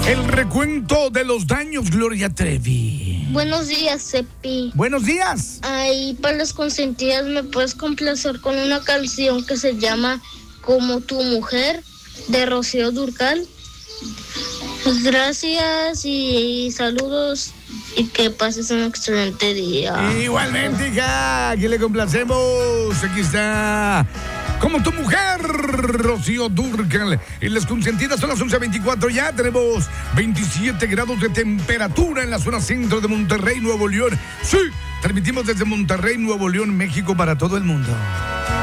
El recuento de los daños, Gloria Trevi. Buenos días, Cepi. Buenos días. Ahí para las consentidas me puedes complacer con una canción que se llama Como tu mujer, de Rocío Dúrcal. Pues gracias y saludos y que pases un excelente día. Igualmente, hija, aquí le complacemos. Aquí está Como tu mujer, Rocío Dúrcal. Y las consentidas son las 11:24. Ya tenemos 27 grados de temperatura en la zona centro de Monterrey, Nuevo León. Sí, transmitimos desde Monterrey, Nuevo León, México, para todo el mundo.